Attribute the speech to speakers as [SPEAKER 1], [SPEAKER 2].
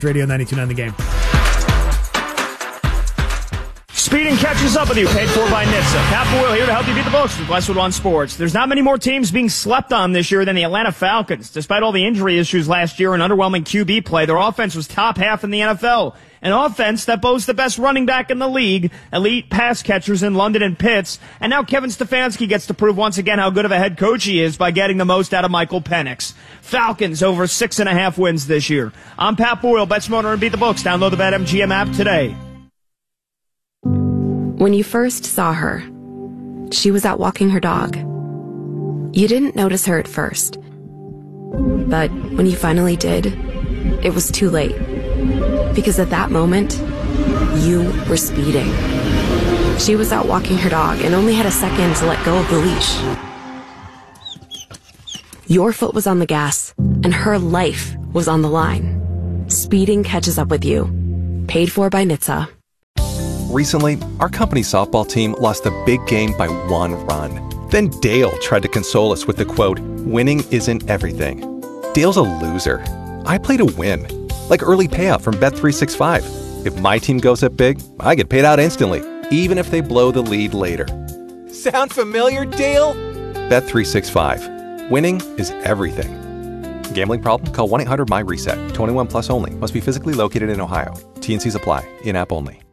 [SPEAKER 1] Radio 92.9 The Game.
[SPEAKER 2] Speeding catches up with you, paid for by NHTSA. Pat Boyle here to help you beat the books with Westwood One Sports. There's not many more teams being slept on this year than the Atlanta Falcons. Despite all the injury issues last year and underwhelming QB play, their offense was top half in the NFL. An offense that boasts the best running back in the league, elite pass catchers in London and Pitts, and now Kevin Stefanski gets to prove once again how good of a head coach he is by getting the most out of Michael Penix. Falcons over 6.5 wins this year. I'm Pat Boyle, Bet Smarter and Beat the Books. Download the BetMGM app today.
[SPEAKER 3] When you first saw her, she was out walking her dog. You didn't notice her at first. But when you finally did, it was too late. Because at that moment, you were speeding. She was out walking her dog and only had a second to let go of the leash. Your foot was on the gas, and her life was on the line. Speeding catches up with you. Paid for by NHTSA.
[SPEAKER 4] Recently, our company softball team lost a big game by 1 run. Then Dale tried to console us with the quote, "Winning isn't everything." Dale's a loser. I play to win. Like early payout from Bet365. If my team goes up big, I get paid out instantly, even if they blow the lead later. Sound familiar, Dale? Bet365. Winning is everything. Gambling problem? Call 1-800-MY-RESET. 21 plus only. Must be physically located in Ohio. T&Cs apply. In-app only.